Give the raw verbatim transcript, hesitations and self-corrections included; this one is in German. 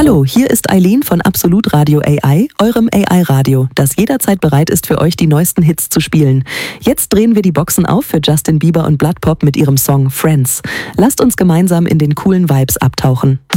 Hallo, hier ist Eileen von Absolut Radio A I, eurem A I-Radio, das jederzeit bereit ist, für euch die neuesten Hits zu spielen. Jetzt drehen wir die Boxen auf für Justin Bieber und Blood Pop mit ihrem Song Friends. Lasst uns gemeinsam in den coolen Vibes abtauchen.